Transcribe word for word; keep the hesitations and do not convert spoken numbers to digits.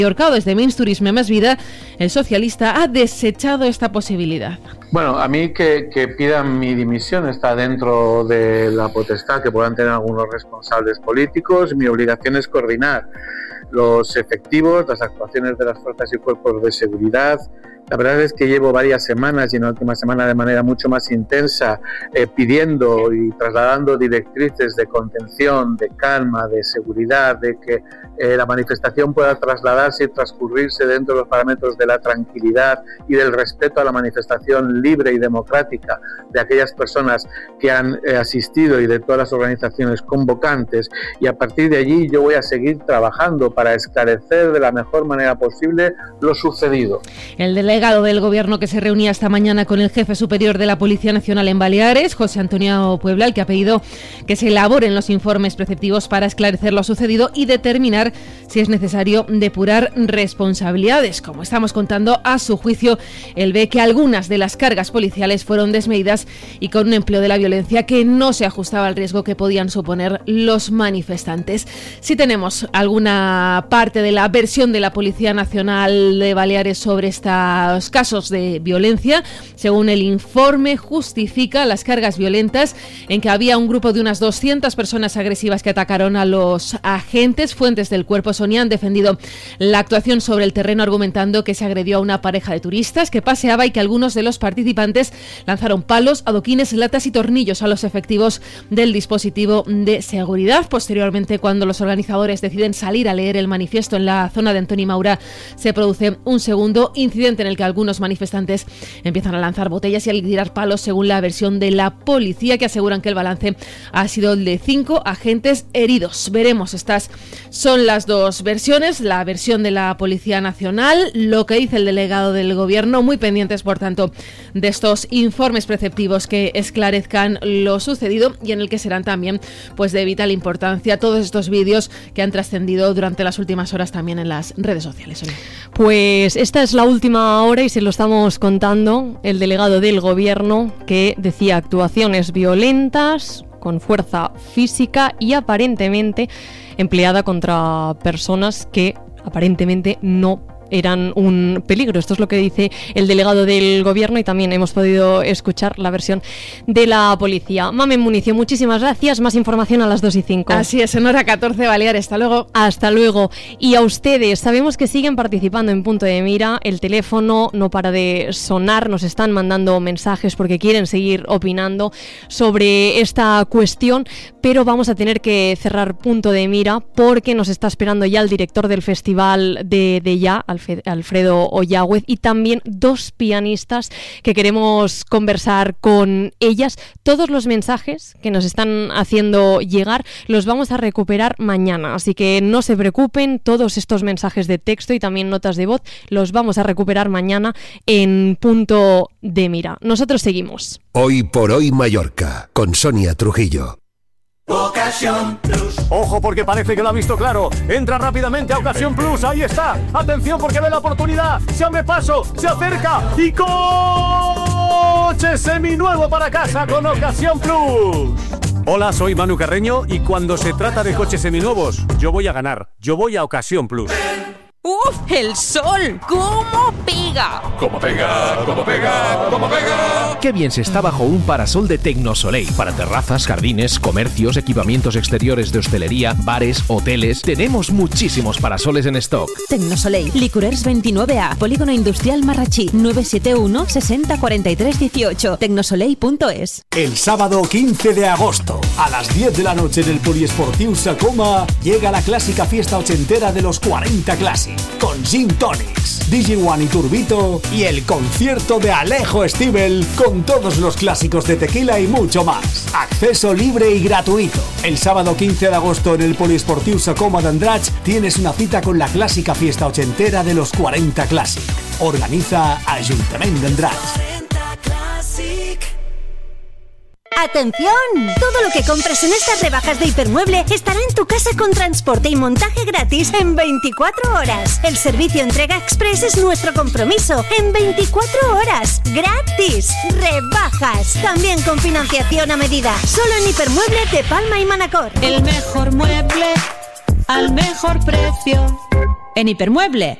Mallorca. Desde Menys Turisme Més Vida, el socialista ha desechado esta posibilidad. Bueno, a mí que, que pidan mi dimisión está dentro de la potestad que puedan tener algunos responsables políticos. Mi obligación es coordinar los efectivos, las actuaciones de las fuerzas y cuerpos de seguridad. La verdad es que llevo varias semanas y en la última semana de manera mucho más intensa eh, pidiendo y trasladando directrices de contención, de calma, de seguridad, de que eh, la manifestación pueda trasladarse y transcurrirse dentro de los parámetros de la tranquilidad y del respeto a la manifestación libre y democrática de aquellas personas que han eh, asistido y de todas las organizaciones convocantes. Y a partir de allí yo voy a seguir trabajando para esclarecer de la mejor manera posible lo sucedido. El delegado del Gobierno que se reunía esta mañana con el jefe superior de la Policía Nacional en Baleares, José Antonio Puebla, el que ha pedido que se elaboren los informes preceptivos para esclarecer lo sucedido y determinar si es necesario depurar responsabilidades. Como estamos contando, a su juicio, él ve que algunas de las cargas policiales fueron desmedidas y con un empleo de la violencia que no se ajustaba al riesgo que podían suponer los manifestantes. Si tenemos alguna parte de la versión de la Policía Nacional de Baleares sobre esta casos de violencia. Según el informe, justifica las cargas violentas en que había un grupo de unas doscientas personas agresivas que atacaron a los agentes. Fuentes del Cuerpo Sonia han defendido la actuación sobre el terreno, argumentando que se agredió a una pareja de turistas que paseaba y que algunos de los participantes lanzaron palos, adoquines, latas y tornillos a los efectivos del dispositivo de seguridad. Posteriormente, cuando los organizadores deciden salir a leer el manifiesto en la zona de Antoni Maura, se produce un segundo incidente en el que algunos manifestantes empiezan a lanzar botellas y a tirar palos, según la versión de la policía, que aseguran que el balance ha sido el de cinco agentes heridos. Veremos, estas son las dos versiones, la versión de la Policía Nacional, lo que dice el delegado del Gobierno, muy pendientes, por tanto, de estos informes preceptivos que esclarezcan lo sucedido y en el que serán también pues de vital importancia todos estos vídeos que han trascendido durante las últimas horas también en las redes sociales. Sonia. Pues esta es la última hora y se lo estamos contando el delegado del Gobierno, que decía actuaciones violentas con fuerza física y aparentemente empleada contra personas que aparentemente no eran un peligro. Esto es lo que dice el delegado del Gobierno y también hemos podido escuchar la versión de la policía. Mamen Municio, muchísimas gracias. Más información a las dos y cinco. Así es, en hora catorce Baleares. Hasta luego. Hasta luego. Y a ustedes, sabemos que siguen participando en Punto de Mira. El teléfono no para de sonar. Nos están mandando mensajes porque quieren seguir opinando sobre esta cuestión, pero vamos a tener que cerrar Punto de Mira porque nos está esperando ya el director del Festival de, de Ya, Alfredo Oyagüez, y también dos pianistas que queremos conversar con ellas. Todos los mensajes que nos están haciendo llegar los vamos a recuperar mañana, así que no se preocupen, todos estos mensajes de texto y también notas de voz los vamos a recuperar mañana en Punto de Mira. Nosotros seguimos. Hoy por hoy Mallorca, con Sonia Trujillo. Ocasión Plus. Ojo, porque parece que lo ha visto claro. Entra rápidamente a Ocasión Plus. Ahí está. Atención, porque ve la oportunidad. Se abre paso, se acerca y coche seminuevo para casa con Ocasión Plus. Hola, soy Manu Carreño y cuando se trata de coches seminuevos, yo voy a ganar. Yo voy a Ocasión Plus. ¡Uf! ¡El sol! ¿Cómo pega? ¿Cómo pega? ¿Cómo pega? ¿Cómo pega? Qué bien se está bajo un parasol de Tecnosoleil. Para terrazas, jardines, comercios, equipamientos exteriores de hostelería, bares, hoteles. Tenemos muchísimos parasoles en stock. Tecnosoleil, Licourers veintinueve A, Polígono Industrial Marrachí, nueve siete uno, sesenta cuarenta y tres dieciocho, tecnosoleil punto es. El sábado quince de agosto, a las diez de la noche en el Poliesportiu Sacoma, llega la clásica fiesta ochentera de los cuarenta Classic, con Gin Tonics, D J One y Turbito, y el concierto de Alejo Stivel con todos los clásicos de tequila y mucho más. Acceso libre y gratuito. El sábado quince de agosto en el Poliesportiu Sacoma de Andratx tienes una cita con la clásica fiesta ochentera de los cuarenta Classic. Organiza Ayuntamiento de Andratx. ¡Atención! Todo lo que compres en estas rebajas de Hipermueble estará en tu casa con transporte y montaje gratis en veinticuatro horas. El servicio entrega express es nuestro compromiso. En veinticuatro horas. ¡Gratis! ¡Rebajas! También con financiación a medida. Solo en Hipermueble de Palma y Manacor. El mejor mueble al mejor precio. En Hipermueble,